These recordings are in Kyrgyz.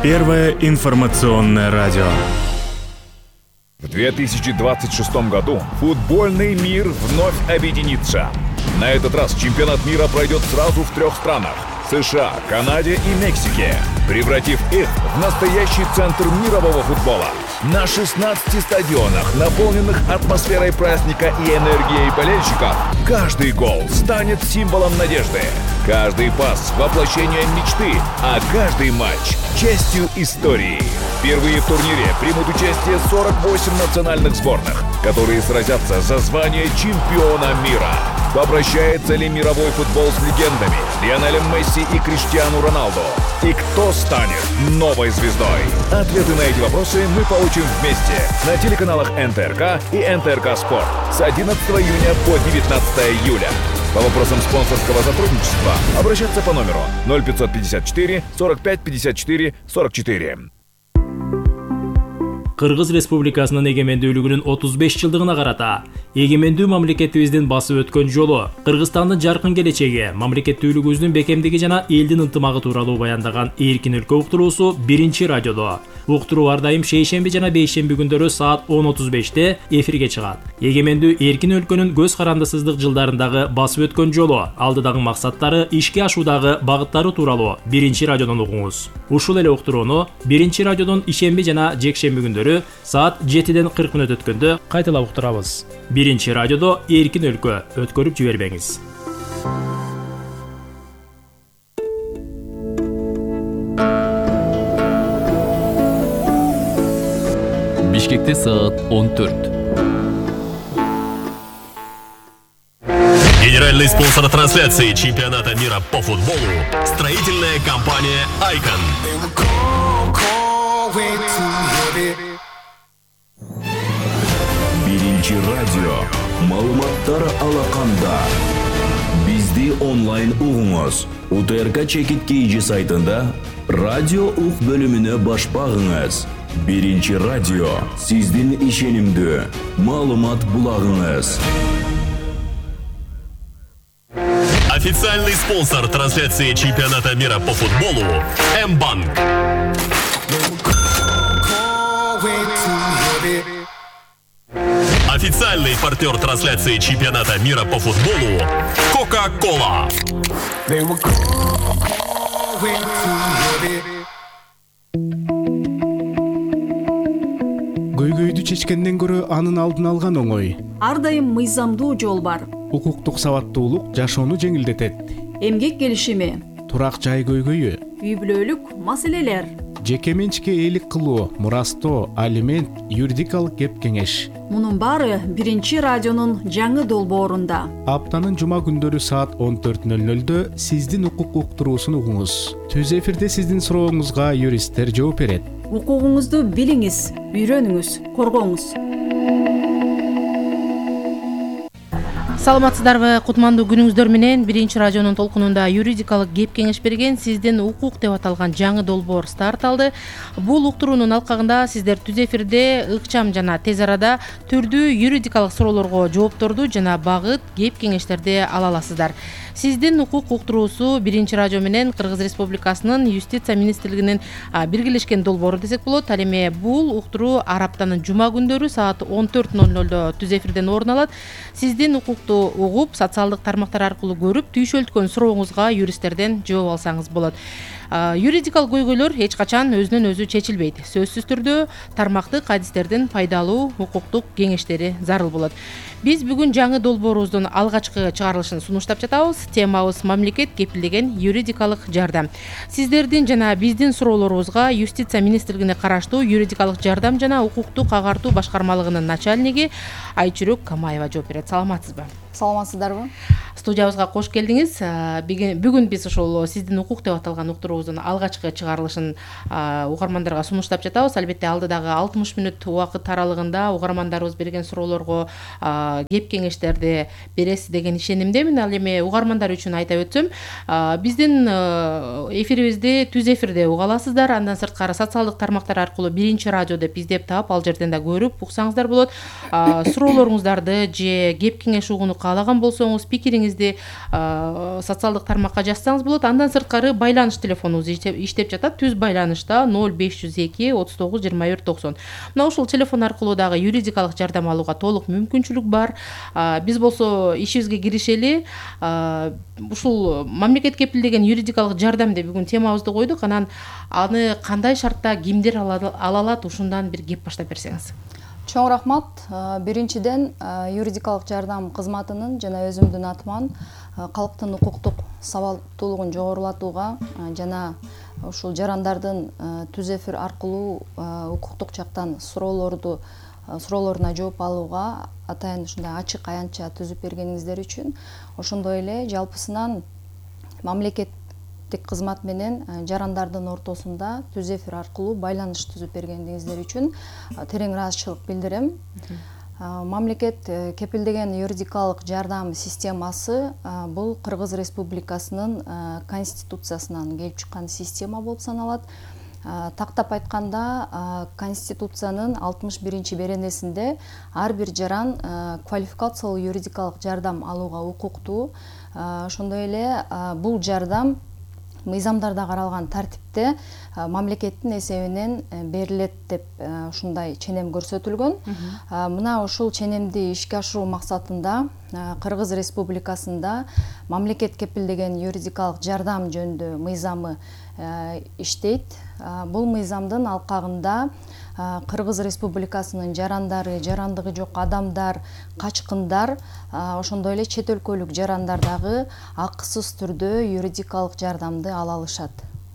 Первое информационное радио. В 2026 году футбольный мир вновь объединится. На этот раз чемпионат мира пройдет сразу в 3 странах – США, Канаде и Мексике, превратив их в настоящий центр мирового футбола. На 16 стадионах, наполненных атмосферой праздника и энергией болельщиков, каждый гол станет символом надежды, каждый пас – воплощением мечты, а каждый матч – частью истории. Впервые в турнире примут участие 48 национальных сборных, которые сразятся за звание чемпиона мира. Попрощается ли мировой футбол с легендами Лионелем Месси и Криштиану Роналду? И кто станет новой звездой? Ответы на эти вопросы мы получим вместе на телеканалах НТРК и НТРК Спорт с 11 июня по 19 июля. По вопросам спонсорского сотрудничества обращаться по номеру 0554 45 54 44. Кыргыз Республикасынын эгемендүүлүгүнүн 35 жылдыгына карата эгемендүү мамлекетибиздин басып өткөн жолу, Кыргызстандын жаркын келечеги, мамлекеттүүлүгүбүздүн бекемдиги жана элдин ынтымагы тууралуу баяндаган Эркин өлкө уктуруусу 1-радиодо. Уктуруу ар дайым шейшемби жана бейшемби күндөрү саат 10:35 эфирге чыгат. Эгемендүү Эркин өлкөнүн көз карандысыздык жылдарындагы басып өткөн жолу, алдыдагы максаттары, ишке ашуудагы багыттары тууралуу 1-радиодон угуңуз. Ушул эле уктурууну 1-радиодон ишемби жана жекшемби күндөрү саат 7-ден 40 мүнөт өткөндө кайталап уктурабыз. 1-радиодо Эркин өлкө, өткөрүп жибербеңиз. Бишкекте саат 14. Генеральный спонсор трансляции чемпионата мира по футболу – строительная компания «Айкон». Биринчи радио. Маалыматтар алаканда. Бизди онлайн угуңуз. УТРК Чекит KG сайтында радио ук бөлүмүнө баш багыңыз. Биринчи радио. Сиздин ишенимдүү маалымат булагыңыз. Официальный спонсор трансляции чемпионата мира по футболу – М-банк. Официальный партнер трансляции чемпионата мира по футболу – Кока-Кола. Көйгөйдү чечкенден көрө анын алдын алган оңой. Ар дайым мыйзамдуу жол бар. Укуктук сабаттуулук жашоону жеңилдетет. Эмгек келишими, Турак жай көйгөйү, үй бүлөлүк маселелер, жеке менчикке ээлик кылуу, мурастоо, алимент, юридикалык кеп кеңеш. мунун баары 1-радионун жаңы долбоорунда. Аптанын жума күндөрү саат 14:00 сиздин укук уктуруусун угуңуз. Түз эфирде сиздин сурооңузга юристтер жооп берет. Укугуңузду билиңиз, үйрөнүңүз, коргоңуз. Саламатсыздарбы, кутмандуу күнүңүздөр менен 1-радионун толкунунда юридикалык кеп кеңеш берген сиздин укук деп аталган жаңы долбоор старт алды. Бул уктуруунун алкагында сиздер түз эфирде ыкчам жана тез арада түрдүү юридикалык суроолорго жоопторду жана багыт кеп кеңештерди ала аласыздар. Сиздин укук уктуруусу 1-радио менен Кыргыз Республикасынын Юстиция министрлигинин биргелешкен долбоору десек болот. Ал эми бул уктуруу ар аптанын жума күндөрү саат 14:00 түз эфирден орун алат. Сиздин укукту угуп, социалдык тармактар аркылуу көрүп, түйшөлткөн сурооңузга юристтерден жооп алсаңыз болот. Юридикалык көйгөйлөр эч качан өзүнөн өзү чечилбейт. Сөзсүз түрдө тармактык адистердин пайдалуу укуктук кеңештери зарыл болот. Биз бүгүн жаңы долбоорубуздун алгачкы чыгарылышын сунуштап жатабыз. Темабыз мамлекет кепилдеген юридикалык жардам. Сиздердин жана биздин суроолорубузга Юстиция министрлигине караштуу юридикалык жардам жана укуктук агартуу башкармалыгынын начальниги Айчүрөк Камаева жооп берет. Саламатсызбы? Саламатсыздарбы? Студиябызга кош келдиңиз. Бүгүн биз ошол сиздин укук деп аталган уктуруубуздун алгачкы чыгарылышын угармандарга сунуштап жатабыз. Албетте алдыдагы 60 мүнөт убакыт аралыгында угармандарыбыз берген суроолорго кеп кеңештерди бересиз деген ишенимдемин. Ал эми угарман угармандар үчүн айта өтсөм, биздин эфирибизди Түз эфирде уга аласыздар. Андан сырткары социалдык тармактар аркылуу Биринчи радио деп издеп таап, ал жерден да көрүп уксаңыздар болот. Суроолоруңуздарды же кеп кеңеш угууну каалаган болсоңуз, пикириңизди социалдык тармакка жазсаңыз болот. Андан сырткары байланыш телефонубуз иштеп жатат. Түз байланышта 0502 39 21 90. Мына ушул телефон аркылуу дагы юридикалык жардам алууга толук мүмкүнчүлүк бар. Биз болсо ишибизге киришели. Ушул мамлекет кепилдеген юридикалык жардам деп бүгүн темабызды койдук. Анан аны кандай шартта кимдер ала алат, ушундан бир кеп баштап берсеңиз. Чоң рахмат. Биринчиден юридикалык жардам кызматынын жана өзүмдүн атыман калктын укуктук сабаттуулугун жогорулатууга жана ушул жарандардын Түз эфир аркылуу укуктук жактан суроолоруна жооп алууга атайын ушундай ачык аянтча түзүп бергениңиздер үчүн, ошондой эле жалпысынан мамлекеттик кызмат менен жарандардын ортосунда Түз эфир аркылуу байланыш түзүп бергениңиздер үчүн терең ыраазычылык билдирем. Мамлекет кепилдеген юридикалык жардам системасы бул Кыргыз Республикасынын конституциясынан келип чыккан система болуп саналат. Тактап айтканда, Конституциянын 61 беренесинде ар бир жаран квалификациялуу юридикалык жардам алууга укуктуу. Ошондой эле бул жардам мыйзамдарда каралган тартипте мамлекеттин эсебинен берилет деп ушундай ченем көрсөтүлгөн. Мына ушул ченемди ишке ашыруу максатында Кыргыз Республикасында мамлекет кепилдеген юридикалык жардам жөнүндө мыйзамы иштейт. Бул мыйзамдын алкагында Кыргыз Республикасынын жарандары, жарандыгы жок адамдар, качкындар, ошондой эле чет өлкөлүк жарандар дагы акысыз түрдө юридикалык жардамды ала алышат.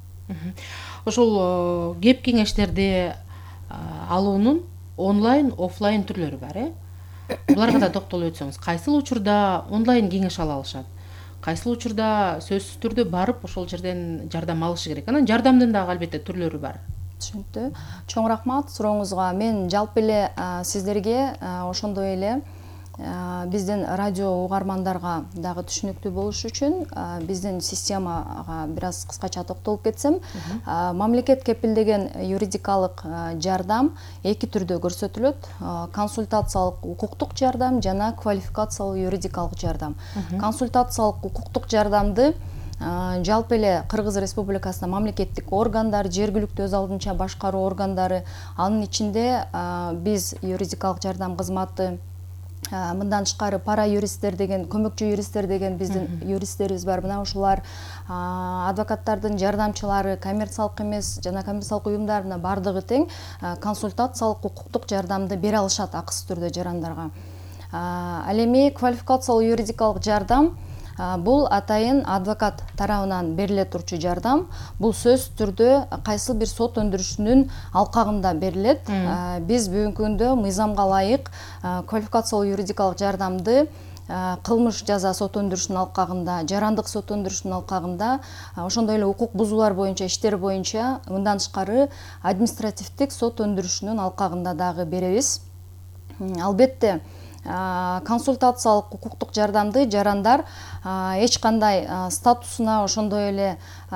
Ошол кеп кеңештерди алуунун онлайн, офлайн түрлөрү бар, Буларга да токтолуп өтсөңүз, кайсыл учурда онлайн кеңеш ала алышат? Кайсыл учурда сөзсүз түрдө барып ошол жерден жардам алышы керек? Анан жардамдын дагы албетте түрлөрү бар. Түшүнүктүү. Чоң рахмат сурооңузга. Мен жалпы эле сиздерге ошондой эле биздин радио угармандарга дагы түшүнүктүү болуш үчүн биздин системага бир аз кыскача токтолуп кетсем, мамлекет кепилдеген юридикалык жардам эки түрдө көрсөтүлөт. Консультациялык укуктук жардам жана квалификациялуу юридикалык жардам. Консультациялык укуктук жардамды жалпы эле Кыргыз Республикасында мамлекеттик органдар, жергиликтүү өз алдынча башкаруу органдары, анын ичинде биз юридикалык жардам кызматы, мындан тышкары пара юристтер деген, көмөкчү юристтер деген биздин юристтерибиз бар. Мына ушулар адвокаттардын жардамчылары, коммерциялык эмес жана коммерциялык уюмдар, мына бардыгы тең консультациялык укуктук жардамды бере алышат акысыз түрдө жарандарга. Ал эми квалификациялуу юридикалык жардам бул атайын адвокат тарабынан бериле турчу жардам. Бул сөз түрдө кайсы бир сот өндүрүшүнүн алкагында берилет. Биз бүгүнкү күндө мыйзамга ылайык квалификациялуу юридикалык жардамды кылмыш жаза сот өндүрүшүнүн алкагында, жарандык сот өндүрүшүнүн алкагында, ошондой эле укук бузуулар боюнча иштер боюнча, мындан тышкары административдик сот өндүрүшүнүн алкагында дагы беребиз. Албетте консультациялык укуктук жардамды жарандар эч кандай статусуна, ошондой эле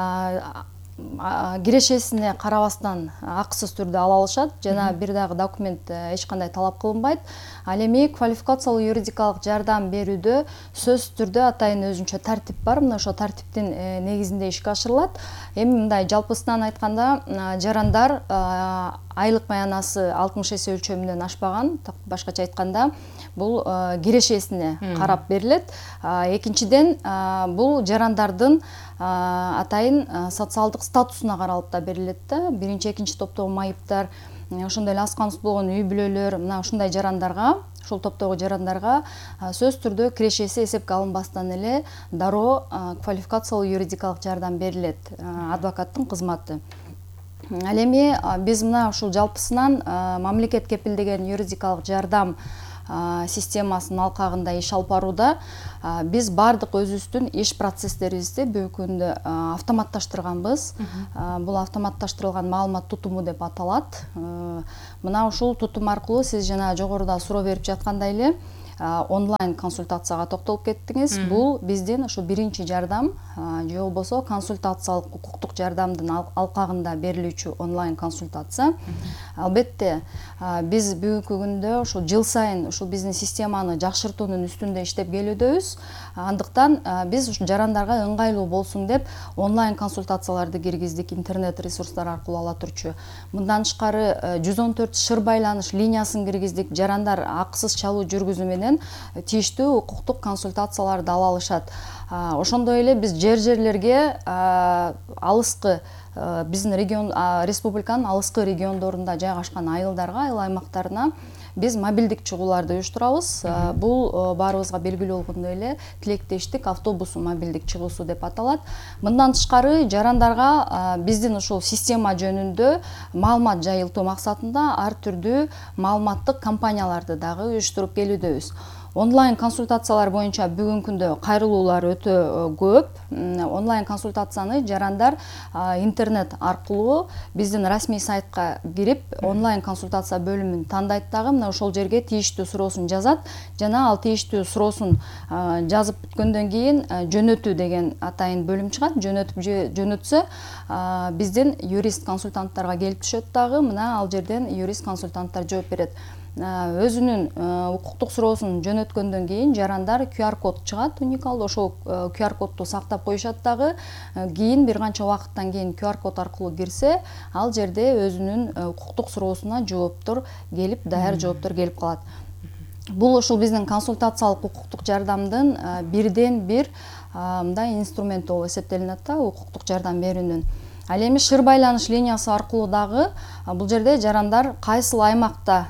кирешесине карабастан акысыз түрдө ала алышат жана бир дагы документ эч кандай талап кылынбайт. Ал эми квалификациялуу юридикалык жардам берүүдө сөз түрдө атайын өзүнчө тартип бар. Мына ошо тартиптин негизинде ишке ашырылат. Эми мындай жалпысынан айтканда, жарандар айлык маянасы 60 эсе өлчөмүнөн ашпаган, башкача айтканда, бул кирешесине карап берилет. Экинчиден, бул жарандардын атайын социалдык статусуна каралып да берилет да. Биринчи, экинчи топтогу майыптар, ошондой эле аз камсыз болгон үй бүлөлөр, мына ушундай жарандарга, ушул топтогу жарандарга сөз түрдө кирешеси эсепке алынбастан эле дароо квалификациялуу юридикалык жардам берилет, адвокаттын кызматы. Ал эми биз мына ушул жалпысынан мамлекет кепилдеген юридикалык жардам системасынын алкагында иш алып барууда биз бардык өзүбүздүн иш процесстерибизди бүгүнкү күндө автоматташтырганбыз. Бул автоматташтырылган маалымат тутуму деп аталат. Мына ушул тутум аркылуу сиз жана жогоруда суроо берип жаткандай эле онлайн консультацияга токтолуп кеттиңиз. Бул биздин ушу биринчи жардам же болбосо консультациялык укуктук жардамдын алкагында берилүүчү онлайн консультация. Албетте биз бүгүнкү күндө ушу жыл сайын ушул биздин системаны жакшыртуунун үстүндө иштеп келүүдөбүз. Андыктан биз ушу жарандарга ыңгайлуу болсун деп онлайн консультацияларды киргиздик интернет ресурстар аркылуу ала турчу. Мындан тышкары 114 шыр байланыш линиясын киргиздик. Жарандар акысыз чалуу жүргүзүү менен тийиштүү укуктук консультацияларды ала алышат. Ошондой эле биз жерлерге алыскы биздин регион республиканын алыскы региондорунда жайгашкан айылдарга, айыл аймактарына биз мобилдик чыгууларды уюштурабыз. Бул баарыбызга белгилүү болгондой эле тилектештик автобус мобилдик чыгуусу деп аталат. Мындан тышкары жарандарга биздин ушул система жөнүндө маалымат жайылтуу максатында ар түрдүү маалыматтык кампанияларды дагы уюштуруп келүүдөбүз. Онлайн консультациялар боюнча бүгүнкү күндө кайрылуулар өтө көп. Онлайн консультацияны жарандар интернет аркылуу биздин расмий сайтка кирип, онлайн консультация бөлүмүн тандайт дагы, мына ошол жерге тийиштүү суроосун жазат жана ал тийиштүү суроосун жазып бүткөндөн кийин жөнөтүү деген атайын бөлүм чыгат. Жөнөтсө биздин юрист консультанттарга келип түшөт дагы, мына ал жерден юрист консультанттар жооп берет. Өзүнүн укуктук суроосун жөнөткөндөн кийин жарандар QR код чыгат уникалдуу, ошол QR кодду сактап коюшат дагы. Кийин бир канча убакыттан кийин QR код аркылуу кирсе, ал жерде өзүнүн укуктук суроосуна жооптор келип, даяр жооптор келип калат. Бул ушул биздин консультациялык укуктук жардамдын бирден бир мындай инструменти болуп эсептелинет да, укуктук жардам берүүнүн. Ал эми шыр байланыш линиясы аркылуу дагы бул жерде жарандар кайсыл аймакта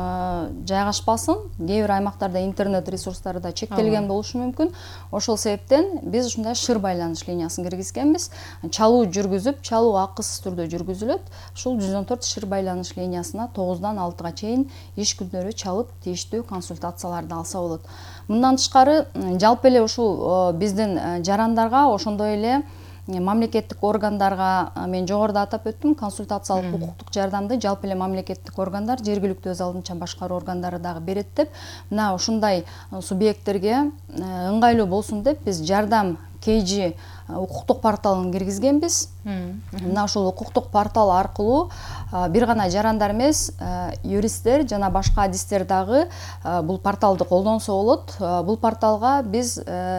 жайгашпасын, кээ бир аймактарда интернет ресурстары да чектелген болушу мүмкүн. Ошол себептен биз ушундай шыр байланыш линиясын киргизгенбиз. Чалуу жүргүзүп, чалуу акысыз түрдө жүргүзүлөт. Ушул 114 шыр байланыш линиясына 9-дан 6-га чейин иш күндөрү чалып, тийиштүү консультацияларды алса болот. Мындан тышкары жалпы эле ушул биздин жарандарга ошондой эле мамлекеттик органдарга, мен жогоруда атап өттүм, консультациялык укуктук жардамды жалпы эле мамлекеттик органдар, жергиликтүү өз алдынча башкаруу органдары дагы берет деп, мына ушундай субъекттерге ыңгайлуу болсун деп биз жардам KG укуктук порталын киргизгенбиз. Мына ушул укуктук портал аркылуу бир гана жарандар эмес, юристтер жана башка адистер дагы бул порталды колдонсо болот. Бул порталга биз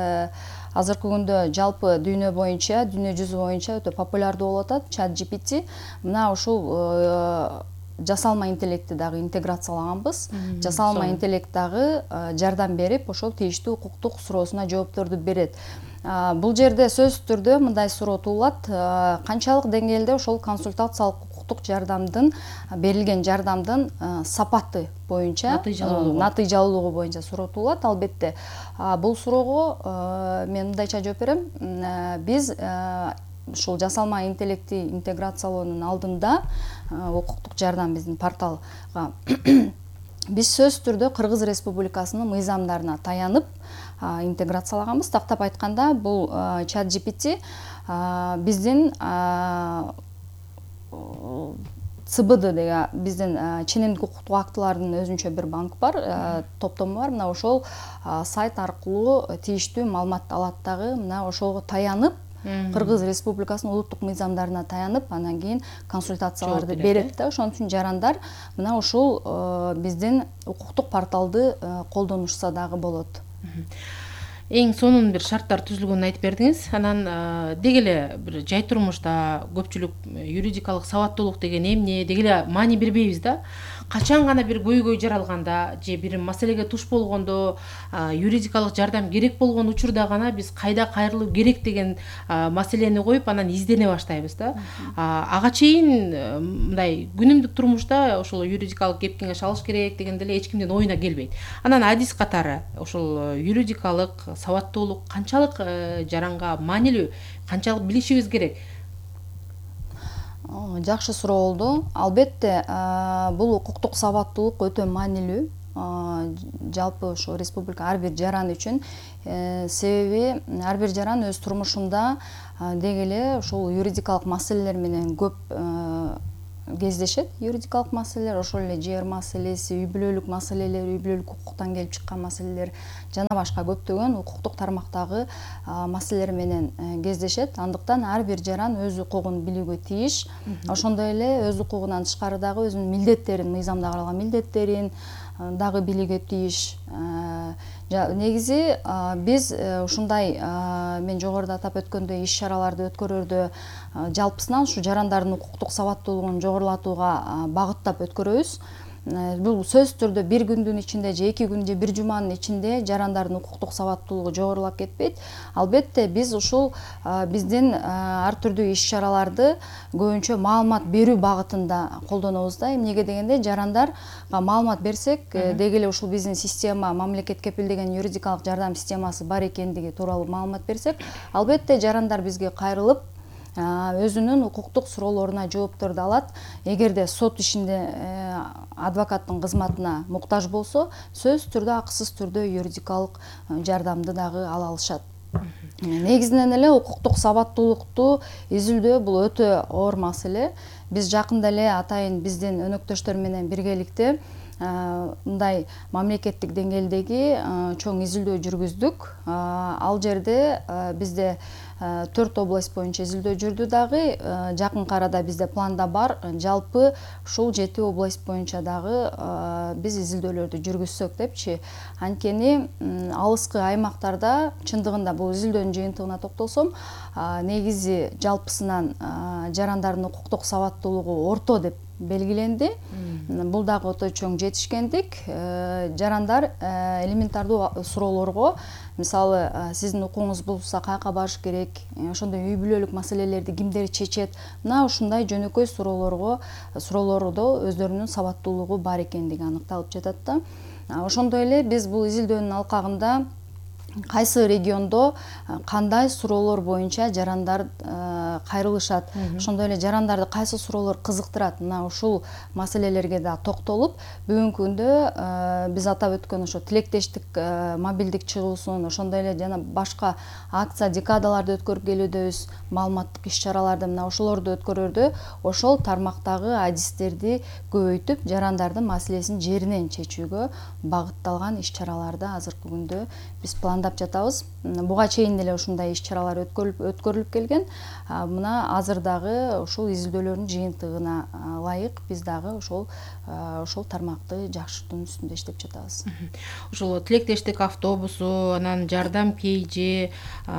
азыркы күндө жалпы дүйнө боюнча, дүйнө жүзү боюнча өтө популярдуу болуп атат ChatGPT. Мына ушул жасалма интеллектти дагы интеграциялаганбыз. Жасалма интеллект дагы жардам берип, ошол тийиштүү укуктук суроосуна жоопторду берет. Бул жерде сөзсүз түрдө мындай суроо туулат: канчалык деңгээлде ошол консультациялык укуктук жардамдын берилген жардамдын сапаты боюнча, натыйжалуулугу боюнча суроо туулат. Албетте, бул суроого мен мындайча жооп берем. Биз ушул жасалма интеллекти интеграциялоонун алдында укуктук жардам биздин порталга биз сөзсүз түрдө Кыргыз Республикасынын мыйзамдарына таянып интеграциялаганбыз. Тактап айтканда, бул ChatGPT биздин ЦБД деген биздин ченемдик укуктук актылардын өзүнчө бир банк бар, топтому бар. Мына ошол сайт аркылуу тийиштүү маалымат алат дагы. Мына ошого таянып, Кыргыз Республикасынын улуттук мыйзамдарына таянып, анан кийин консультацияларды берет да. Ошон үчүн жарандар мына ушул биздин укуктук порталды колдонушса дагы болот. Эң сонун бир шарттар түзүлгөнүн айтып бердиңиз. Анан деги эле бир жай турмушта көпчүлүк юридикалык сабаттуулук деген эмне, деги эле маани бербейбиз да. Качан гана бир көйгөй жаралганда же бир маселеге туш болгондо, юридикалык жардам керек болгон учурда гана биз кайда кайрылуу керек деген маселени коюп, анан издене баштайбыз да. Ага чейин мындай күнүмдүк турмушта ошол юридикалык кеп кеңеш алыш керек деген деле эч кимдин оюна келбейт. Анан адис катары ошол юридикалык сабаттуулук канчалык жаранга маанилүү, канчалык билишибиз керек? Жакшы суроо болду. Албетте, бул укуктук сабаттуулук өтө маанилүү. Жалпы ошо республика ар бир жаран үчүн, себеби ар бир жаран өз турмушунда деги эле ошол юридикалык маселелер менен көп кездешет, юридикалык маселелер, ошол эле жер маселеси, үй бүлөлүк маселелер, үй бүлөлүк укуктан келип чыккан маселелер жана башка көптөгөн укуктук тармактагы маселелер менен кездешет. Андыктан ар бир жаран өз укугун билүүгө тийиш. Ошондой эле өз укугунан тышкары дагы өзүнүн милдеттерин, мыйзамда каралган милдеттерин дагы билүүгө тийиш. Негизи биз ушундай мен жогоруда атап өткөндөй иш-чараларды өткөрөрдө жалпысынан ушу жарандардын укуктук сабаттуулугун жогорулатууга багыттап өткөрөбүз. Бул сөзсүз түрдө бир күндүн ичинде же 2 күн же бир жуманын ичинде жарандардын укуктук сабаттуулугу жогорулап кетпейт. Албетте биз ушул биздин ар түрдүү иш-чараларды көбүнчө маалымат берүү багытында колдонобуз да. Эмнеге дегенде жарандарга маалымат берсек, деги эле ушул биздин система, мамлекет кепилдеген юридикалык жардам системасы бар экендиги тууралуу маалымат берсек, албетте жарандар бизге кайрылып өзүнүн укуктук суроолоруна жоопторду алат. Эгерде сот ишинде адвокаттын кызматына муктаж болсо, сөзсүз түрдө акысыз түрдө юридикалык жардамды дагы ала алышат. Негизинен эле укуктук сабаттуулукту изилдөө бул өтө оор маселе. Биз жакында эле атайын биздин өнөктөштөр менен биргеликте мындай мамлекеттик деңгээлдеги чоң изилдөө жүргүздүк. Ал жерде бизде 4 область боюнча изилдөө жүрдү дагы. Жакынкы арада бизде планда бар. Жалпы ушул 7 область боюнча дагы биз изилдөөлөрдү жүргүзсөк депчи. Анткени алыскы аймактарда чындыгында бул изилдөөнүн жыйынтыгына токтолсом, негизи жалпысынан жарандардын укуктук сабаттуулугу орто деп белгиленди. Бул дагы өтө чоң жетишкендик. Жарандар элементардуу суроолорго, мисалы сиздин укугуңуз булса каяка барыш керек, ошондой үй бүлөлүк маселелерди кимдер чечет, мына ушундай жөнөкөй суроолордо өздөрүнүн сабаттуулугу бар экендиги аныкталып жатат да. Ошондой эле биз бул изилдөөнүн алкагында кайсы региондо кандай суроолор боюнча жарандар кайрылышат, ошондой эле жарандарды кайсы суроолор кызыктырат, мына ушул маселелерге да токтолуп, бүгүнкү күндө биз атап өткөн ошо тилектештик мобилдик чыгуусун, ошондой эле жана башка акция, декадаларды өткөрүп келүүдөбүз, маалыматтык иш-чараларды, мына ошолорду өткөрөрдө ошол тармактагы адистерди көбөйтүп, жарандардын маселесин жеринен чечүүгө багытталган иш-чараларды азыркы күндө биз пландап жатабыз. Буга чейин деле ушундай иш-чаралар өткөрүлүп келген. Мына азыр дагы ушул изилдөөлөрдүн жыйынтыгына ылайык биз дагы ошол тармакты жакшыртуунун үстүндө иштеп жатабыз. Ушул тилектештик автобусу, анан жардам KG,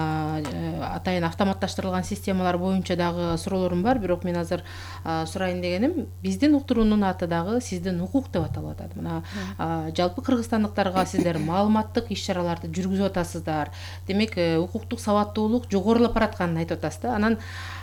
атайын автоматташтырылган системалар боюнча дагы суроолорум бар, бирок мен азыр сурайын дегеним, биздин уктуруунун аты дагы сиздин укук деп аталып атат. Мына жалпы кыргызстандыктарга сиздер маалыматтык иш-чараларды жүргүзүп атасыздар. Демек, укуктук сабаттуулук жогорулап баратканын айтып атасыз да. Анан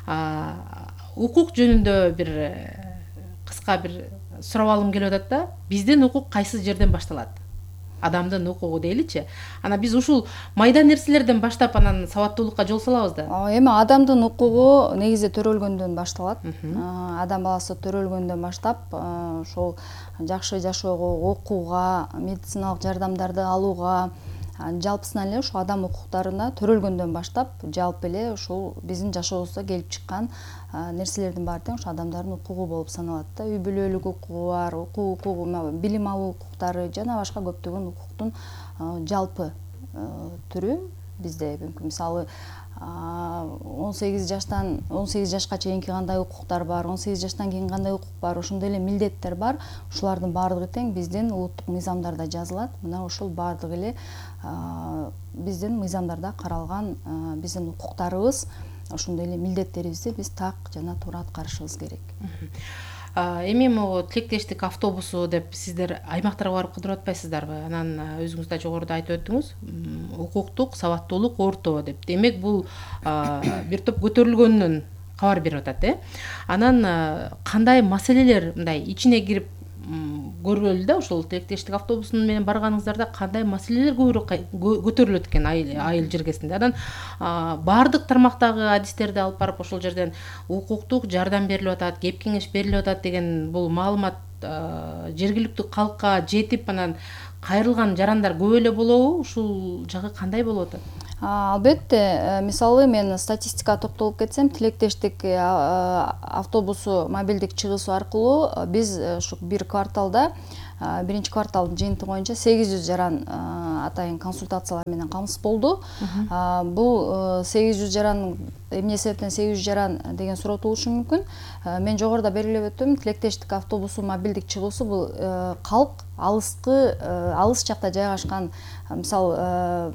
укук жөнүндө бир кыска бир сурап алгым келип атат да. Биздин укук кайсы жерден башталат? Адамдын укугу дейличи. Анан биз ушул майда нерселерден баштап анан сабаттуулукка жол салабыз да. Эми адамдын укугу негизи төрөлгөндөн башталат. Адам баласы төрөлгөндөн баштап ошол жакшы жашоого, окууга, медициналык жардамдарды алууга, жалпысынан эле ушул адам укуктарына төрөлгөндөн баштап жалпы эле ушул биздин жашообузда келип чыккан нерселердин баары тең ушул адамдардын укугу болуп саналат да. Үй бүлөлүк укугу бар, укугу, билим алуу укуктары жана башка көптөгөн укуктун жалпы түрү бизде. Мисалы 18 жашка чейинки кандай укуктар бар, 18 жаштан кийин кандай укук бар, ошондой эле милдеттер бар. Ушулардын баардыгы тең биздин улуттук мыйзамдарда жазылат. Мына ушул баардыгы эле биздин мыйзамдарда каралган биздин укуктарыбыз, ошондой эле милдеттерибизди биз так жана туура аткарышыбыз керек. Эми могу тилектештик автобусу деп сиздер аймактарга барып кыдырып атпайсыздарбы? Анан өзүңүз да жогоруда айтып өттүңүз, укуктук сабаттуулук орто деп. Демек бул бир топ көтөрүлгөнүнөн кабар берип атат, Анан кандай маселелер мындай ичине кирип көргөлү да, ошол тилектештик автобусунун менен барганыңыздарда кандай маселелер көбүрөөк көтөрүлөт экен айыл жергесинде. Анан баардык тармактагы адистерди алып барып ошол жерден укуктук жардам берилип атат, кеп кеңеш берилип атат деген бул маалымат жергиликтүү калкка жетип, анан кайрылган жарандар көп эле болобу? Ушул жагы кандай болуп атат? Албетте, мисалы мен статистикага токтолуп кетсем, тилектештик автобусу мобилдик чыгуусу аркылуу биз ушу бир кварталда, биринчи кварталдын жыйынтыгы боюнча 800 жаран атайын консультациялар менен камсыз болду. Бул 800 жаран эмне себептен 800 жаран деген суроо туулушу мүмкүн. Мен жогоруда белгилеп өттүм, тилектештик автобусу мобилдик чыгуусу бул калк алыс жакта жайгашкан, мисалы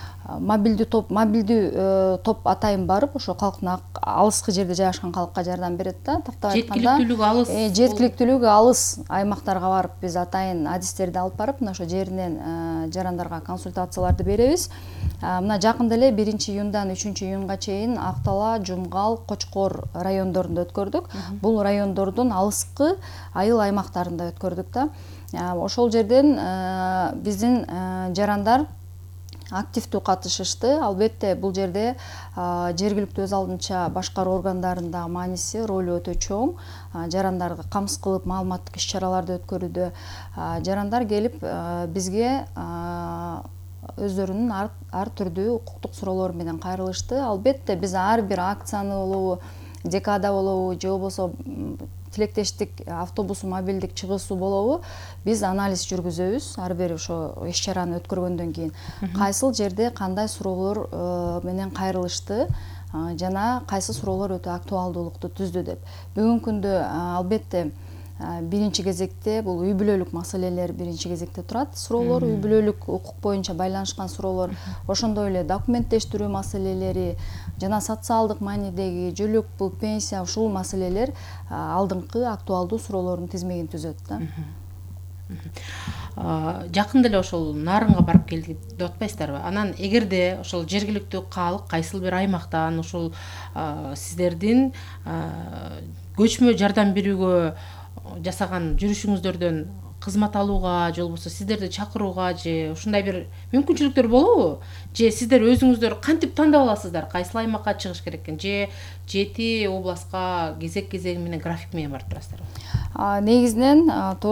мобилдүү топ атайын барып, ошо калктын алыскы жерде жайгашкан калкка жардам берет да. Тактап айтканда, жеткиликтүүлүгү алыс аймактарга барып биз атайын адистерди алып барып, мына ошо жеринен жарандарга консультацияларды беребиз. Мына жакында эле 1-июндан 3-июнга чейин Актала, Жумгал, Кочкор райондорунда өткөрдүк. Бул райондордун алыскы айыл аймактарында өткөрдүк да. Ошол жерден биздин жарандар активдүү катышышты. Албетте, бул жерде жергиликтүү өз алдынча башкаруу органдарында мааниси, ролу өтө чоң. Жарандарга камсыз кылып маалыматтык иш-чараларды өткөрүүдө жарандар келип бизге өздөрүнүн ар түрдүү укуктук суроолору менен кайрылышты. Албетте, биз ар бир акцияны болобу, декада болобу, же болбосо тилектештик автобусу мобилдик чыгуусу болобу, биз анализ жүргүзөбүз. Ар бир ошо иш-чараны өткөргөндөн кийин кайсыл жерде кандай суроолор менен кайрылышты жана кайсы суроолор өтө актуалдуулукту түздү деп. Бүгүнкү күндө албетте биринчи кезекте бул үй бүлөлүк маселелер биринчи кезекте турат. Суроолор, үй бүлөлүк укук боюнча байланышкан суроолор, ошондой эле документтештирүү маселелери жана социалдык маанидеги жүлүк, бул пенсия, ушул маселелер алдыңкы актуалдуу суроолордун тизмегин түзөт да. Жакында эле ошол Нарынга барып келдик деп атпайсыздарбы? Анан эгерде ошол жергиликтүү калк кайсыл бир аймактан ушул сиздердин көчмө жардам берүүгө жасаган жүрүшүңүздөрдөн кызмат алууга, же болбосо сиздерди чакырууга, же ушундай бир мүмкүнчүлүктөр болобу? Же сиздер өзүңүздөр кантип тандап аласыздар? Кайсыл аймакка чыгыш керек экен? Же жети областка кезек менен график менен барып турасыздарбы? Негизинен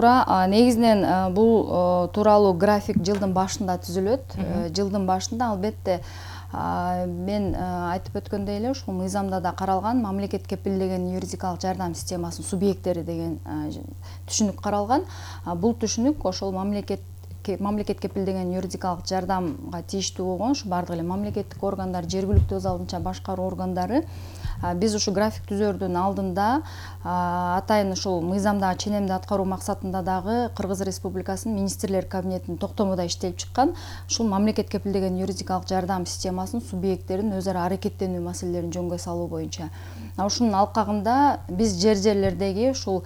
бул тууралуу график жылдын башында түзүлөт. Жылдын башында албетте мен айтып өткөндөй эле ушул мыйзамда да каралган мамлекет кепилдеген юридикалык жардам системасынын субъекттери деген түшүнүк каралган. Бул түшүнүк ошол мамлекет кепилдеген юридикалык жардамга тийиштүү болгон ушу бардык эле мамлекеттик органдар, жергиликтүү өз алдынча башкаруу органдары биз ушу график түзөрдүн алдында атайын ушул мыйзамдагы ченемди аткаруу максатында дагы Кыргыз Республикасынын министрлер кабинетинин токтому да иштелип чыккан. Ушул мамлекет кепилдеген юридикалык жардам системасынын субъекттерин өз ара аракеттенүү маселелерин жөнгө салуу боюнча. Ушунун алкагында биз жерлердеги ушул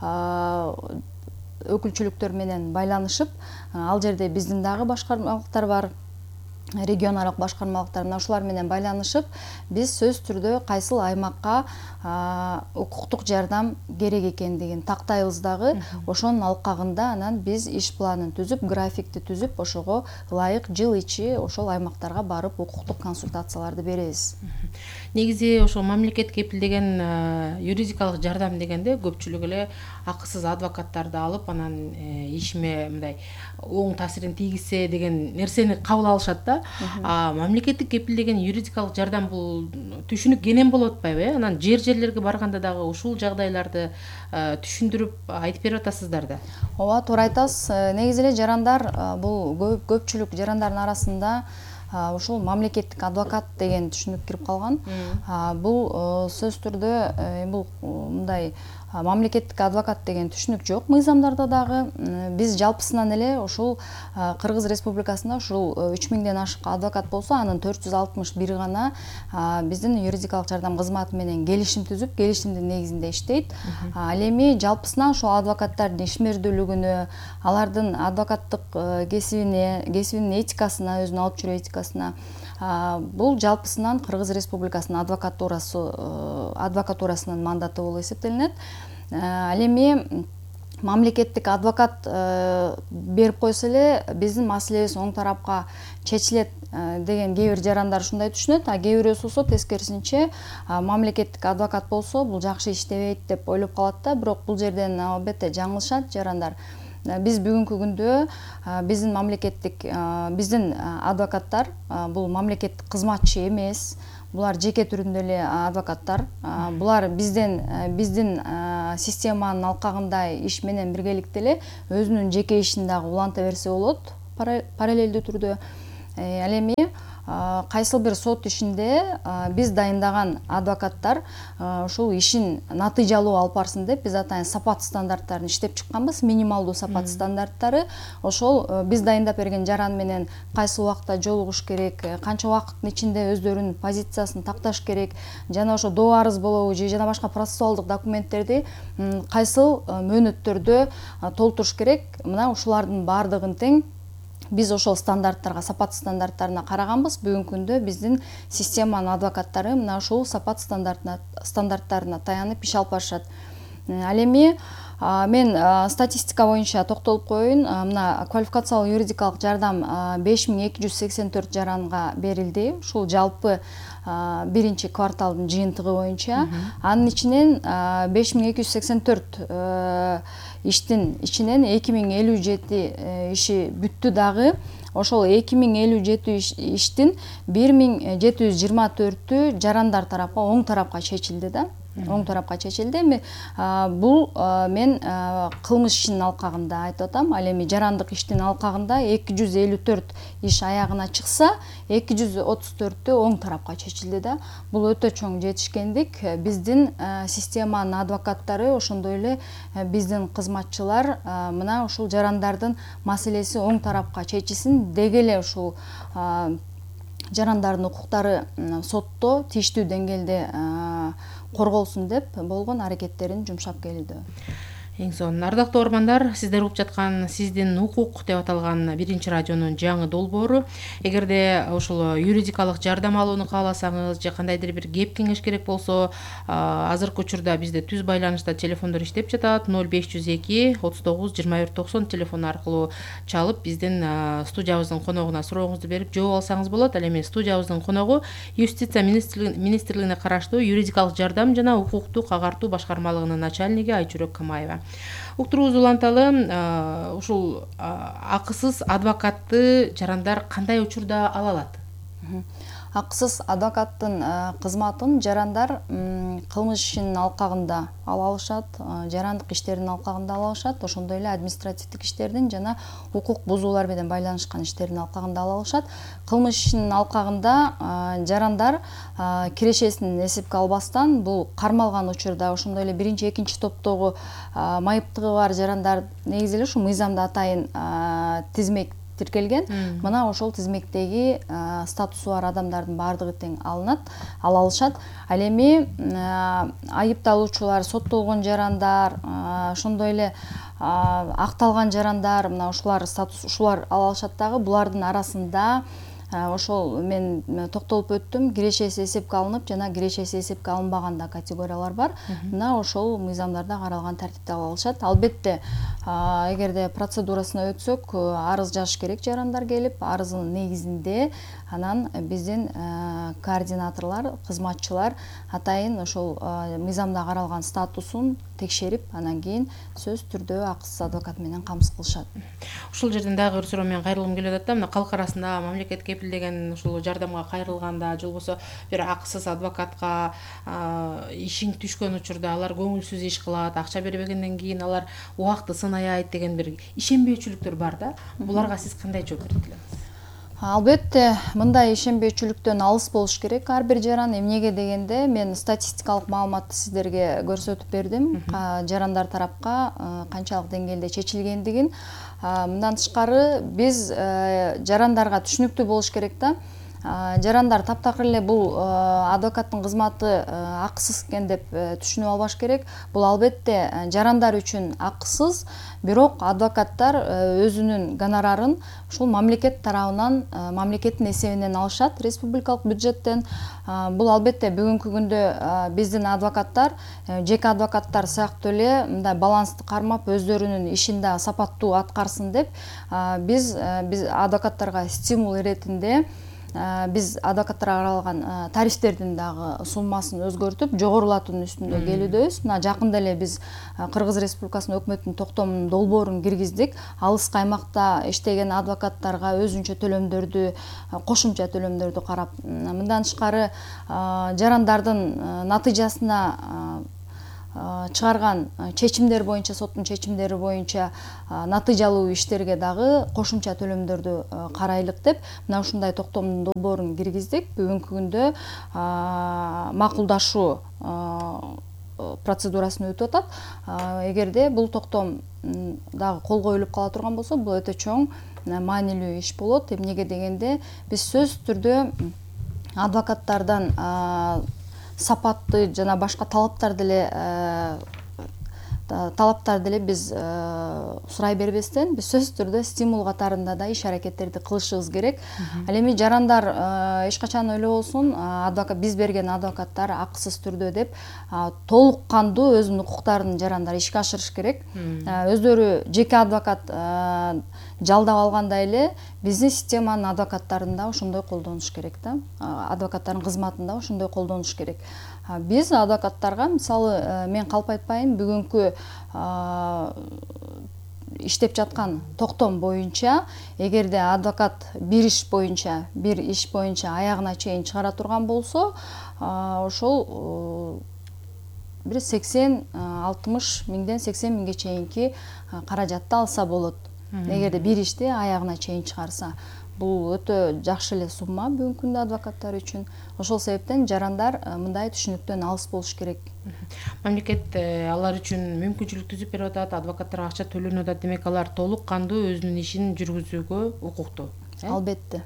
өкүлчүлүктөр менен байланышып, ал жерде биздин дагы башкармалыктар бар, регионалдык башкармалыктар, мына ушулар менен байланышып, биз сөз түрдө кайсыл аймакка укуктук жардам керек экендигин тактайбыз дагы. Ошонун алкагында анан биз иш планын түзүп, графикти түзүп, ошого ылайык жыл ичи ошол аймактарга барып укуктук консультацияларды беребиз. Негизи ошол мамлекет кепилдеген юридикалык жардам дегенде көпчүлүк эле акысыз адвокаттарды алып, анан ишиме мындай оң таасирин тийгизсе деген нерсени кабыл алышат да. Мамлекеттик кепилдеген юридикалык жардам бул түшүнүк кенен болуп атпайбы? Анан жерлерге барганда дагы ушул жагдайларды түшүндүрүп айтып берип атасыздар да. Ооба, туура айтасыз. Негизи эле жарандар бул көпчүлүк жарандардын арасында ушул мамлекеттик адвокат деген түшүнүк кирип калган. Бул сөз түрдө бул мындай мамлекеттик адвокат деген түшүнүк жок мыйзамдарда дагы. Биз жалпысынан эле ушул Кыргыз Республикасында ушул 3000ден ашык адвокат болсо, анын 461 гана биздин юридикалык жардам кызматы менен келишим түзүп, келишимдин негизинде иштейт. Ал эми жалпысынан ушул адвокаттардын ишмердүүлүгүнө, алардын адвокаттык кесибинин этикасына, өзүнүн алып жүрүү этикасына, бул жалпысынан Кыргыз Республикасынын адвокатурасынын мандаты болуп эсептелинет. Ал эми мамлекеттик адвокат берип койсо эле биздин маселебиз оң тарапка чечилет деген кээ бир жарандар ушундай түшүнөт, а кээ бирөөсү болсо тескерисинче мамлекеттик адвокат болсо бул жакшы иштебейт деп ойлоп калат да. Бирок бул жерден албетте жаңылышат жарандар. биз бүгүнкү күндө биздин мамлекеттик биздин адвокаттар бул мамлекеттик кызматчы эмес, булар жеке түрүндө эле адвокаттар. Булар биздин системанын алкагында иш менен биргеликте эле өзүнүн жеке ишин дагы уланта берсе болот параллелдүү түрдө. Ал эми кайсыл бир сот ишинде биз дайындаган адвокаттар ушул ишин натыйжалуу алып барсын деп биз атайын сапат стандарттарын иштеп чыкканбыз, минималдуу сапат стандарттары. Ошол биз дайындап берген жаран менен кайсы убакта жолугуш керек, канча убакыттын ичинде өздөрүнүн позициясын такташ керек, жана ошо доо арыз болобу же жана башка процессуалдык документтерди кайсыл мөөнөттөрдө толтуруш керек. Мына ушулардын баардыгын тең биз ошол стандарттарга, сапат стандарттарына караганбыз. Бүгүнкү күндө биздин системанын адвокаттары мына ушул сапат стандарттарына таянып иш алып барышат. Ал эми мен статистика боюнча токтолуп коеюн. Мына квалификациялык юридикалык жардам 5284 жаранга берилди. Ушул жалпы биринчи кварталдын жыйынтыгы боюнча. Анын ичинен 5284 иштин ичинен 2057 иши бүттү дагы. Ошол 2057 иштин 1724-ü жарандар тарапка, оң тарапка чечилди да. Оң тарапка чечилди. Эми бул мен кылмыш ишинин алкагында айтып атам. Ал эми жарандык иштин алкагында 254 иш аягына чыкса, 234-ü оң тарапка чечилди да. Бул өтө чоң жетишкендик. Биздин системанын адвокаттары, ошондой эле биздин кызматчылар мына ушул жарандардын маселеси оң тарапка чечилсин деги эле ушул жарандардын укуктары сотто тийиштүү деңгээлде корголсун деп болгон аракеттерин жумшап келди. Эң сонун ардактуу угармандар, сиздер угуп жаткан Сиздин укук деп аталган биринчи радионун жаңы долбоору. Эгерде ушул юридикалык жардам алууну кааласаңыз же кандайдыр бир кеп кеңеш керек болсо, азыркы учурда бизде түз байланышта телефондор иштеп жатат. 0502 39 21 90 телефон аркылуу чалып биздин студиябыздын коногуна сурооңузду берип жооп алсаңыз болот. Ал эми студиябыздын коногу Юстиция министрлигине караштуу юридикалык жардам жана укукту кагартуу башкармалыгынын начальниги Айчүрөк Камаева. Уктуруубузду уланталы, ушул акысыз адвокатты жарандар кандай учурда ала алат? Акысыз адвокаттын кызматын жарандар кылмыш ишинин алкагында ала алышат, жарандык иштердин алкагында ала алышат, ошондой эле административдик иштердин жана укук бузуулар менен байланышкан иштердин алкагында ала алышат. Кылмыш ишинин алкагында жарандар кирешесин эсепке албастан бул кармалган учурда ошондой эле биринчи, экинчи топтогу майыптыгы бар жарандар негизи эле ушу мыйзамда атайын тизмек тиркелген. Мына ошол тизмектеги статусу бар адамдардын баардыгы тең ала алышат. Ал эми айыпталуучулар, соттолгон жарандар, ошондой эле акталган жарандар, мына ушулар ала алышат дагы. Булардын арасында ошол мен токтолуп өттүм, кирешеси эсепке алынып жана кирешеси эсепке алынбаган да категориялар бар. Мына ошол мыйзамдарда каралган тартипте ала алышат. Албетте, эгерде процедурасына өтсөк, арыз жазыш керек жарандар келип, арызынын негизинде анан биздин координаторлор, кызматчылар атайын ошол мыйзамда каралган статусун текшерип, анан кийин сөз түрдө акысыз адвокат менен камсыз кылышат. Ушул жерден дагы бир суроо менен кайрылгым келип атат да. Мына калк арасында мамлекет кепилдеген ушул жардамга кайрылганда, же болбосо бир акысыз адвокатка ишиң түшкөн учурда алар көңүлсүз иш кылат, акча бербегенден кийин алар убакытты сынаяйт деген бир ишенбөөчүлүктөр бар да. Буларга сиз кандай жооп берет элеңиз? Албетте, мындай ишенбөөчүлүктөн алыс болуш керек ар бир жаран. Эмнеге дегенде, мен статистикалык маалыматты сиздерге көрсөтүп бердим. Жарандар тарапка канчалык деңгээлде чечилгендигин. Мындан тышкары биз жарандарга түшүнүктүү болуш керек да. Жарандар таптакыр эле бул адвокаттын кызматы акысыз экен деп түшүнүп албаш керек. Бул албетте жарандар үчүн акысыз, бирок адвокаттар өзүнүн гонорарын ушул мамлекет тарабынан, мамлекеттин эсебинен алышат, республикалык бюджеттен. Бул албетте бүгүнкү күндө биздин адвокаттар, жеке адвокаттар сыяктуу эле мындай балансты кармап, өздөрүнүн ишин да сапаттуу аткарсын деп биз адвокаттарга стимул иретинде биз адвокаттарга каралган тарифтердин дагы суммасын өзгөртүп жогорулатуунун үстүндө келүүбүз. Мына жакында эле биз Кыргыз Республикасынын өкмөтүнүн токтомунун долбоорун киргиздик. Алыскы аймакта иштеген адвокаттарга өзүнчө төлөмдөрдү, кошумча төлөмдөрдү карап, мындан тышкары жарандардын натыйжасына чыгарган чечимдер боюнча, соттун чечимдери боюнча натыйжалуу иштерге дагы кошумча төлөмдөрдү карайлык деп мына ушундай токтомдун долбоорун киргиздик. Бүгүнкү күндө макулдашуу процедурасын өтүп атат. Эгерде бул токтом дагы кол коюлуп кала турган болсо, бул өтө чоң маанилүү иш болот. Эмнеге дегенде, биз сөзсүз түрдө адвокаттардан сапатты жана башка талаптарды деле биз сурай бербестен, биз сөзсүз түрдө стимул катарында да иш аракеттерди кылышыбыз керек. Ал эми жарандар эч качан ойлобосун, биз берген адвокаттар акысыз түрдө деп толук кандуу өзүнүн укуктарын жарандар ишке ашырыш керек. Өздөрү жеке адвокат жалдап алгандай эле биздин системанын адвокаттарында ошондой колдонуш керек да. Адвокаттардын кызматында ошондой колдонуш керек. Биз адвокаттарга, мисалы, мен калп айтпайын, бүгүнкү иштеп жаткан токтом боюнча, эгерде адвокат бир иш боюнча аягына чейин чыгара турган болсо, ошол бир 60 миңден 80 миңге чейинки каражатты алса болот. Эгерде бир ишти аягына чейин чыгарса, бул өтө жакшы эле сумма бүгүнкү күндө адвокаттар үчүн. Ошол себептен жарандар мындай түшүнүктөн алыс болуш керек. Мамлекет алар үчүн мүмкүнчүлүк түзүп берип атат, адвокаттарга акча төлөнүп атат, демек алар толук кандуу өзүнүн ишин жүргүзүүгө укуктуу. Албетте.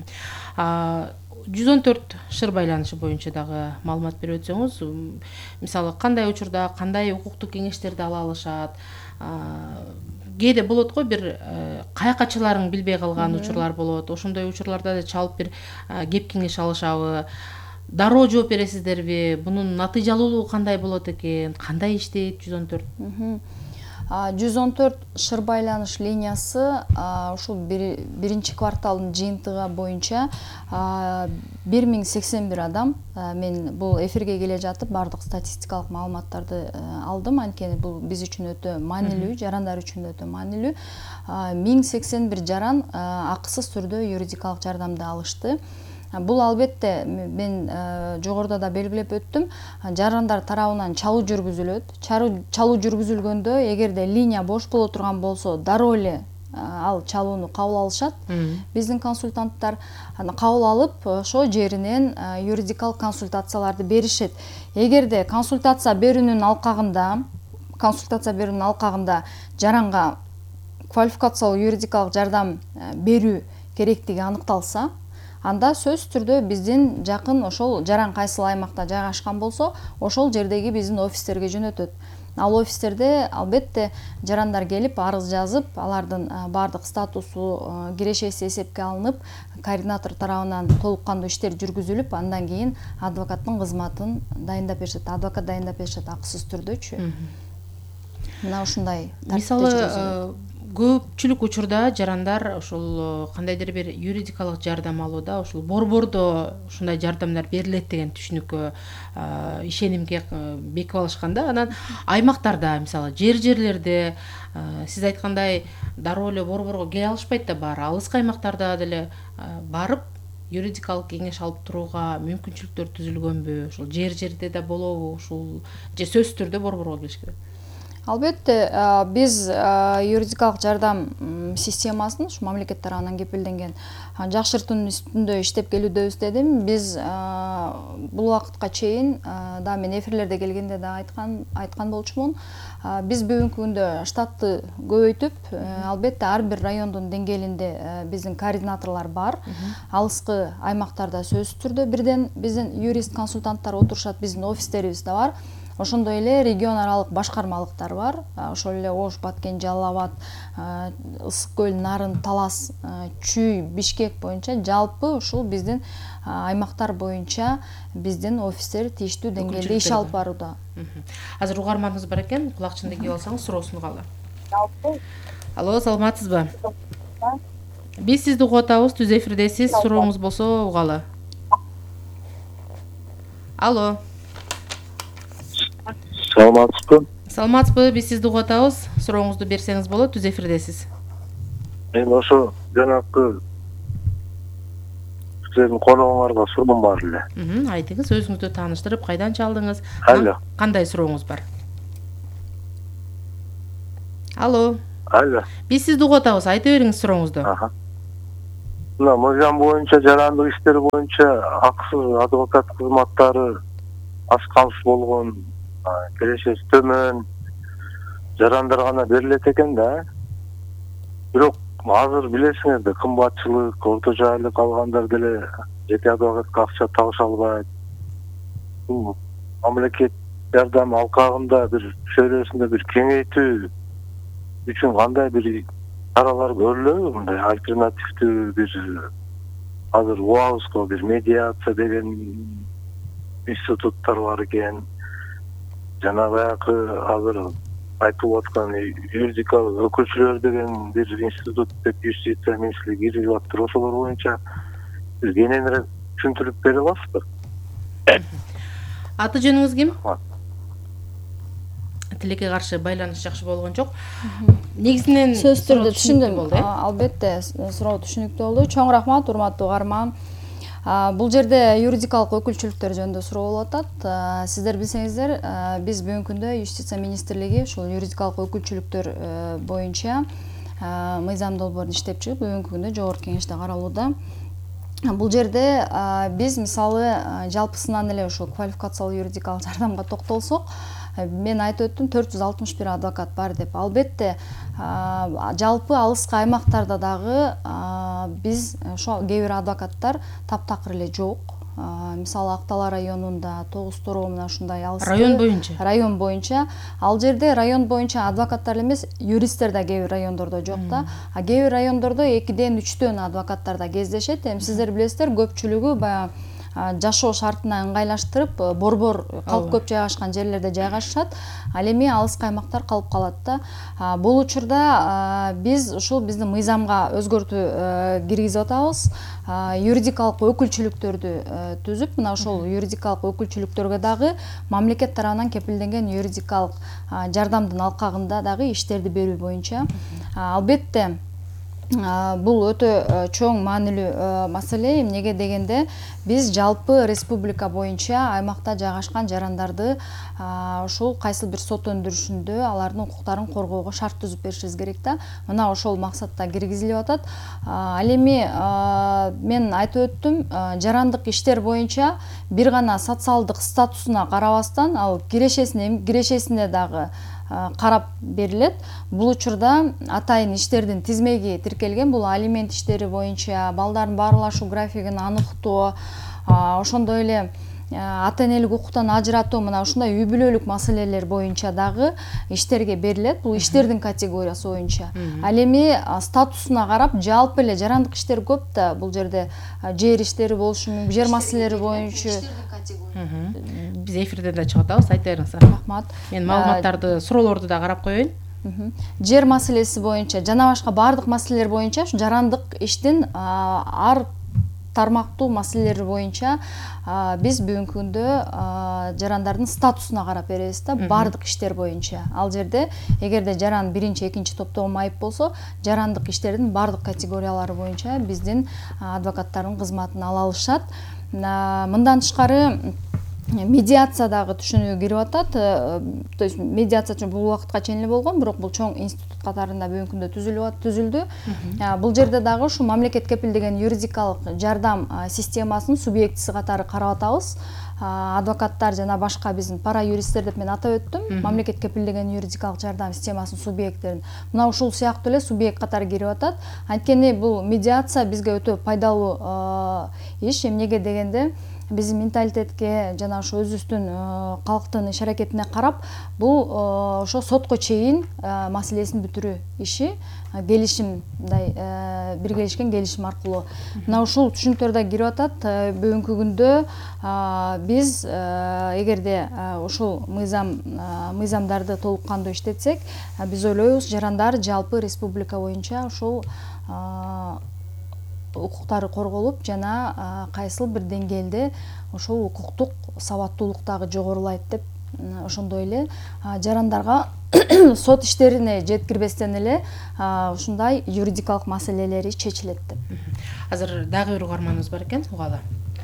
114 шыр байланышы боюнча дагы маалымат берип өтсөңүз, мисалы кандай учурда кандай укуктук кеңештерди ала алышат, кээде болот го, бир каякачыларың билбей калган учурлар болот. Ошондой учурларда да чалып бир кеп кеңеш алышабы, дароо жооп бересиздерби? Бунун натыйжалуулугу кандай болот экен? Кандай иштейт 114? 114 шыр байланыш линиясы ушул биринчи кварталдын жыйынтыгы боюнча 1081 адам. Мен бул эфирге келе жатып бардык статистикалык маалыматтарды алдым. Анткени бул биз үчүн өтө маанилүү, жарандар үчүн өтө маанилүү. 1081 жаран акысыз түрдө юридикалык жардамды алышты. Бул албетте мен жогоруда да белгилеп өттүм. Жарандар тарабынан чалуу жүргүзүлөт. Чалуу жүргүзүлгөндө эгерде линия бош боло турган болсо, дароо эле ал чалууну кабыл алышат. Биздин консультанттар кабыл алып, ошо жеринен юридикалык консультацияларды беришет. Эгерде консультация берүүнүн алкагында жаранга квалификациялуу юридикалык жардам берүү керектиги аныкталса, анда сөзсүз түрдө биздин жакын ошол жаран кайсыл аймакта жайгашкан болсо, ошол жердеги биздин офистерге жөнөтөт. Ал офистерде албетте жарандар келип арыз жазып, алардын бардык статусу, кирешеси эсепке алынып, координатор тарабынан толук кандуу иштер жүргүзүлүп, андан кийин адвокаттын кызматын дайындап беришет. Адвокат дайындап беришет акысыз түрдөчү. Мына ушундай тартипте жүргүзүлөт. Көпчүлүк учурда жарандар ошол кандайдыр бир юридикалык жардам алууда ошол борбордо ушундай жардамдар берилет деген түшүнүккө, ишенимге бекип алышканда, анан аймактарда, мисалы жерлерде сиз айткандай дароо эле борборго келе алышпайт да баары. Алыскы аймактарда деле барып юридикалык кеңеш алып турууга мүмкүнчүлүктөр түзүлгөнбү? Ошол жерде да болобу? Ушул же сөзсүз түрдө борборго келиш керек? Албетте, биз юридикалык жардам системасын мамлекет тарабынан кепилденген жакшыртуунун үстүндө иштеп келүүдөбүз дедим. Биз бул убакытка чейин да мен эфирлерде келгенде да айткан болчумун. Биз бүгүнкү күндө штатты көбөйтүп, албетте ар бир райондун деңгээлинде биздин координаторлор бар. Алыскы аймактарда сөзсүз түрдө бирден биздин юрист консультанттар отурушат, биздин офистерибиз да бар. Ошондой эле регион аралык башкармалыктар бар. Ошол эле Ош, Баткен, Жалал Абад, Ысык көл, Нарын, Талас, Чүй, Бишкек боюнча жалпы ушул биздин аймактар боюнча биздин офистер тийиштүү деңгээлде иш алып барууда. Азыр угарманыбыз бар экен, кулакчынды кийип алсаңыз суроосун угалы. Алло, саламатсызбы? Биз сизди угуп атабыз, түз эфирдесиз. Сурооңуз болсо угалы. Алло. Саламатсызбы? Саламатсызбы, биз сизди угуп атабыз. Сурооңузду берсеңиз болот, түз эфирдесиз. Мен ошо жанакы сиздердин коногуңарга суроом бар эле. Айтыңыз, өзүңүздү тааныштырып, кайдан чалдыңыз? Алло. Кандай сурооңуз бар? Алло. Алло. Биз сизди угуп атабыз, айта бериңиз сурооңузду. Мына мыйзам боюнча, жарандык иштер боюнча акысыз адвокат кызматтары аз камсыз болгон, кирешеси төмөн жарандар гана берилет экен да. Бирок азыр билесиңер да, кымбатчылык, орто жайлык алгандар деле жеке адвокатка акча табыша албайт. Бул мамлекет жардам алкагында бир чөйрөсүндө бир кеңейтүү үчүн кандай бир чаралар көрүлөбү? Мындай альтернативдүү бир азыр уабызго бир медиация деген институттар бар экен. Жана баягы азыр айтылып аткан юридикалык өкүлчүлөр деген бир институт деп юстиция министрлиги киргизип атыптыр. Ошолор боюнча биз кененирээк түшүндүрүп бере аласызбы? Аты жөнүңүз ким? Тилекке каршы байланыш жакшы болгон жок. Негизинен сөздөрдү түшүндүм. Албетте, суроо түшүнүктүү болду. Чоң рахмат, урматтуу угарман. Бул жерде юридикалык өкүлчүлүктөр жөнүндө суроо болуп атат. Сиздер билсеңиздер, биз бүгүнкү күндө юстиция министрлиги ушул юридикалык өкүлчүлүктөр боюнча мыйзам долбоорун иштеп чыгып, бүгүнкү күндө жогорку кеңеште каралууда. Бул жерде биз мисалы жалпысынан эле ошо квалификациялуу юридикалык жардамга токтолсок, мен айтып өттүм, 461 адвокат бар деп. Албетте, жалпы алыскы аймактарда дагы биз ошо кээ бир адвокаттар таптакыр эле жок. Мисалы Актала районунда 9 Тороо мына ушундай алыскы район боюнча. Ал жерде район боюнча адвокаттар эмес, юристтер да кээ бир райондордо жок да. Кээ бир райондордо 2-ден 3төн адвокаттар да кездешет. Эми сиздер билесиздер, көпчүлүгү баягы жашоо шартына ыңгайлаштырып, борбор калп көп жайгашкан жерлерде жайгашышат. Ал эми алыскы аймактар калып калат да. Бул учурда биз ушул биздин мыйзамга өзгөртүү киргизип атабыз. Юридикалык өкүлчүлүктөрдү түзүп, мына ошол юридикалык өкүлчүлүктөргө дагы мамлекет тарабынан кепилденген юридикалык жардамдын алкагында дагы иштерди берүү боюнча. Албетте, бул өтө чоң маанилүү маселе. Эмнеге дегенде, биз жалпы республика боюнча аймакта жайгашкан жарандарды ошол кайсы бир сот өндүрүшүндө алардын укуктарын коргоого шарт түзүп беришибиз керек да. Мына ошол максатта киргизилип атат. Ал эми мен айтып өттүм, жарандык иштер боюнча бир гана социалдык статусуна карабастан, ал кирешесине дагы карап берилет. Бул учурда атайын иштердин тизмеги тиркелген. Бул алимент иштери боюнча, балдардын баарылашуу графигин аныктоо, ошондой эле ата-энелик укуктан ажыратуу, мына ушундай үй бүлөлүк маселелер боюнча дагы иштерге берилет. Бул иштердин категориясы боюнча. Ал эми статусуна карап, жалпы эле жарандык иштер көп да. Бул жерде жер иштери болушу мүмкүн, жер маселелери боюнча. Биз эфирде да чыгып атабыз, айта бериңиз. Рахмат. Мен маалыматтарды, суроолорду да карап коеюн. Жер маселеси боюнча жана башка баардык маселелер боюнча жарандык иштин ар тармактуу маселелери боюнча биз бүгүнкү күндө жарандардын статусуна карап беребиз да, баардык иштер боюнча. Ал жерде эгерде жаран 1-2 топтогу майып болсо, жарандык иштердин баардык категориялары боюнча биздин адвокаттардын кызматын ала алышат. Мындан тышкары медиация дагы түшүнүүгө кирип атат. То есть медиация бул убакытка чейин эле болгон, бирок бул чоң институт катарында бүгүнкү күндө түзүлдү. Бул жерде дагы ушу мамлекет кепилдеген юридикалык жардам системасынын субъектиси катары карап атабыз. Адвокаттар жана башка биздин пара юристтер деп мен атап өттүм. Мамлекет кепилдеген юридикалык жардам системасынын субъекттерин. Мына ушул сыяктуу эле субъект катары кирип атат. Анткени бул медиация бизге өтө пайдалуу иш. Эмнеге дегенде, биздин менталитетке жана ошо өзүбүздүн калктын иш аракетине карап, бул ошо сотко чейин маселесин бүтүрүү иши, келишимдай биргелешкен келишим аркылуу. Мына ушул түшүнүктөр да кирип атат. Бүгүнкү күндө биз эгерде ушул мыйзамдарды толук кандуу иштетсек, биз ойлойбуз, жарандар жалпы республика боюнча ушул укуктары корголуп жана кайсыл бир деңгээлде ошол укуктук сабаттуулук дагы жогорулайт деп ошондой эле жарандарга сот иштерине жеткирбестен эле ушундай юридикалык маселелери чечилет деп. Азыр дагы бир угарманыбыз бар экен, угалы.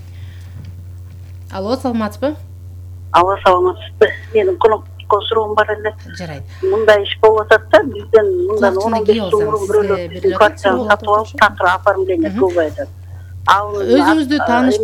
Алло, саламатсызбы? Алло, саламатсызбы? Менин конокко суроом бар эле. Жарайт. Мындай иш болуп атат да, бизден мындан 15 сомдук бирөөлөк картаны сатып алып, такыр оформление кылбай атат. Өзүңүздү тааныш